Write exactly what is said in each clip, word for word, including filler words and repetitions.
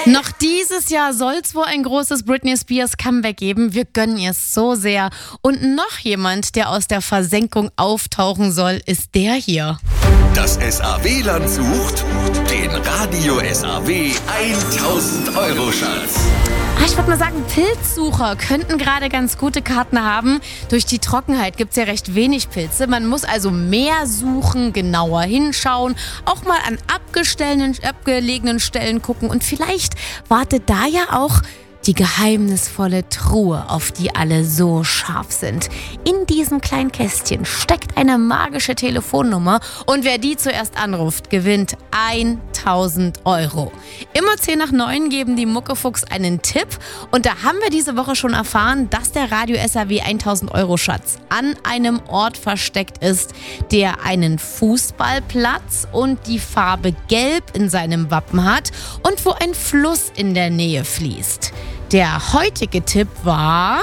Noch dieses Jahr soll es wohl ein großes Britney Spears Comeback geben. Wir gönnen ihr es so sehr. Und noch jemand, der aus der Versenkung auftauchen soll, ist der hier. Das S A W-Land sucht den Radio S A W tausend Euro Schatz. Ich würde mal sagen, Pilzsucher könnten gerade ganz gute Karten haben. Durch die Trockenheit gibt es ja recht wenig Pilze. Man muss also mehr suchen, genauer hinschauen, auch mal an abgestellten, abgelegenen Stellen gucken. Und vielleicht wartet da ja auch die geheimnisvolle Truhe, auf die alle so scharf sind. In diesem kleinen Kästchen steckt eine magische Telefonnummer und wer die zuerst anruft, gewinnt tausend Euro. Immer zehn nach neun geben die Muckefuchs einen Tipp und da haben wir diese Woche schon erfahren, dass der Radio S A W tausend Euro Schatz an einem Ort versteckt ist, der einen Fußballplatz und die Farbe Gelb in seinem Wappen hat und wo ein Fluss in der Nähe fließt. Der heutige Tipp war: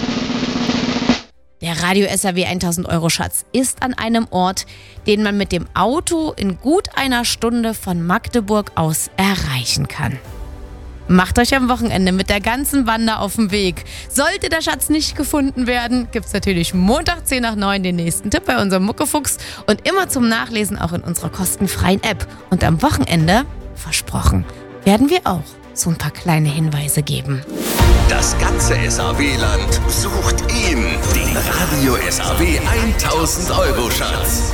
Der Radio S A W tausend Euro Schatz ist an einem Ort, den man mit dem Auto in gut einer Stunde von Magdeburg aus erreichen kann. Macht euch am Wochenende mit der ganzen Bande auf den Weg. Sollte der Schatz nicht gefunden werden, gibt es natürlich Montag zehn nach neun den nächsten Tipp bei unserem Muckefuchs und immer zum Nachlesen auch in unserer kostenfreien App. Und am Wochenende, versprochen, werden wir auch so ein paar kleine Hinweise geben. Das ganze S A W-Land sucht ihn, den Radio S A W tausend Euro Schatz.